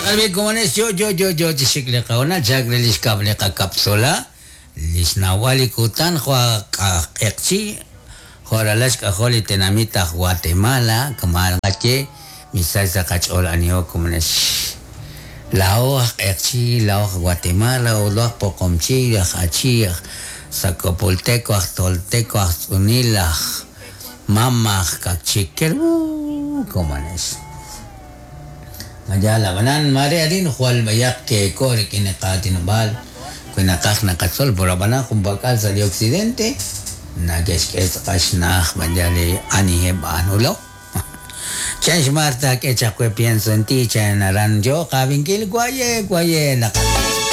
Albi comunes yo chicle kauna jagre lis kable ka kapsula lis nawali kutan khwa ka ekchi khoralash ka kholi tenamita Guatemala kamal ngache misal sa kachol anio comunes lao ekchi lao Guatemala o lo pokomchi hachi sa kopolteco tolteco unila mama ka chikel comunes Majala banan mare adin khwal bayak ke kor kinaqatin bal kunaqaq naqatsol borabana kumbakal sa occidente nagesh ke qashna majali ani he banulo change marta que chakwe pienso en ti chanaran yo kabinkil guaye naqat